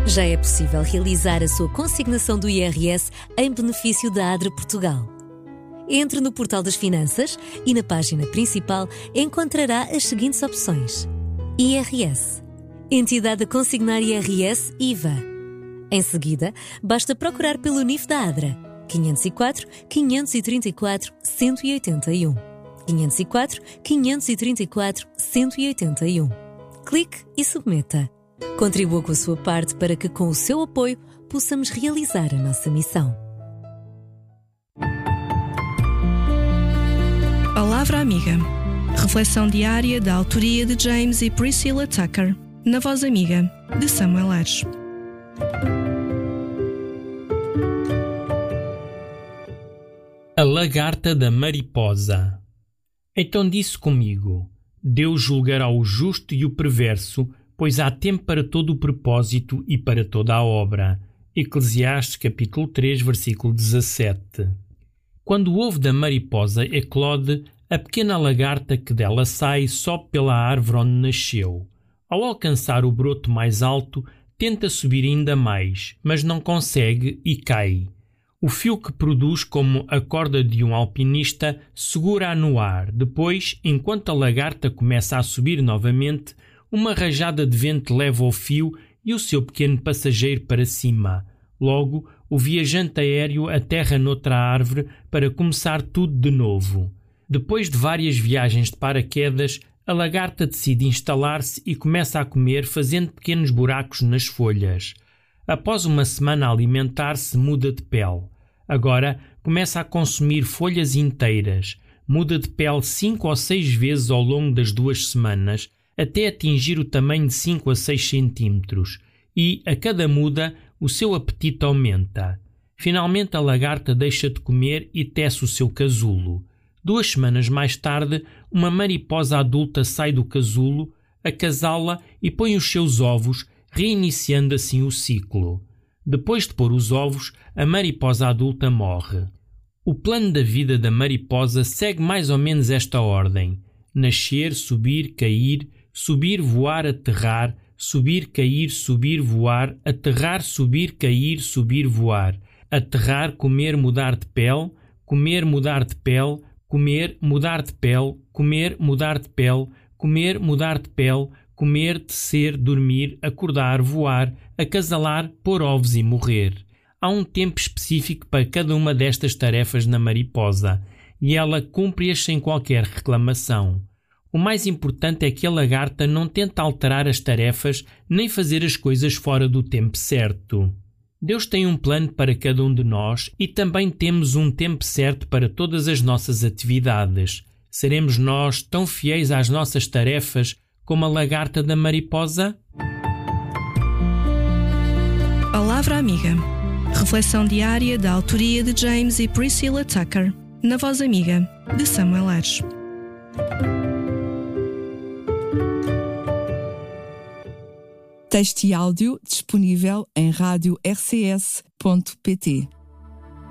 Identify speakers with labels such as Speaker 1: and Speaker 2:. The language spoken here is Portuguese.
Speaker 1: Já é possível realizar a sua consignação do IRS em benefício da ADRA Portugal. Entre no portal das finanças e na página principal encontrará as seguintes opções: IRS, entidade a consignar IRS IVA. Em seguida, basta procurar pelo NIF da ADRA 504 534 181. 504 534 181. Clique e submeta. Contribua com a sua parte para que, com o seu apoio, possamos realizar a nossa missão.
Speaker 2: Palavra Amiga. Reflexão diária da autoria de James e Priscilla Tucker, na Voz Amiga, de Samuel Ares.
Speaker 3: A lagarta da mariposa. Então disse comigo: Deus julgará o justo e o perverso, pois há tempo para todo o propósito e para toda a obra. Eclesiastes capítulo 3, versículo 17. Quando o ovo da mariposa eclode, a pequena lagarta que dela sai sobe pela árvore onde nasceu. Ao alcançar o broto mais alto, tenta subir ainda mais, mas não consegue e cai. O fio que produz como a corda de um alpinista segura-a no ar. Depois, enquanto a lagarta começa a subir novamente, uma rajada de vento leva o fio e o seu pequeno passageiro para cima. Logo, o viajante aéreo aterra noutra árvore para começar tudo de novo. Depois de várias viagens de paraquedas, a lagarta decide instalar-se e começa a comer, fazendo pequenos buracos nas folhas. Após uma semana a alimentar-se, muda de pele. Agora começa a consumir folhas inteiras. Muda de pele 5 ou 6 vezes ao longo das 2 semanas, até atingir o tamanho de 5 a 6 centímetros. E, a cada muda, o seu apetite aumenta. Finalmente a lagarta deixa de comer e tece o seu casulo. 2 semanas mais tarde, uma mariposa adulta sai do casulo, acasala e põe os seus ovos, reiniciando assim o ciclo. Depois de pôr os ovos, a mariposa adulta morre. O plano da vida da mariposa segue mais ou menos esta ordem: nascer, subir, cair, subir, voar, aterrar, subir, cair, subir, voar, aterrar, subir, cair, subir, voar, aterrar, comer, mudar de pele, comer, mudar de pele, comer, mudar de pele, comer, mudar de pele, comer, mudar de pele, comer, tecer, dormir, acordar, voar, acasalar, pôr ovos e morrer. Há um tempo específico para cada uma destas tarefas na mariposa, e ela cumpre-as sem qualquer reclamação. O mais importante é que a lagarta não tenta alterar as tarefas nem fazer as coisas fora do tempo certo. Deus tem um plano para cada um de nós e também temos um tempo certo para todas as nossas atividades. Seremos nós tão fiéis às nossas tarefas como a lagarta da mariposa?
Speaker 2: Palavra Amiga. Reflexão diária da autoria de James e Priscilla Tucker, na Voz Amiga, de Samuel Ares.
Speaker 4: Texto e áudio disponível em radio-rcs.pt.